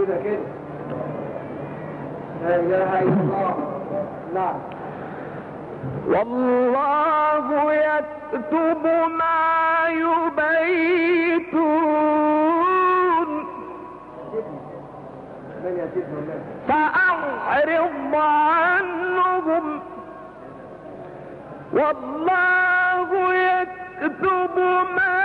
كده لا اله الا الله. نعم. والله يكتب ما يبيتون فأعرض عنهم والله يكتب ما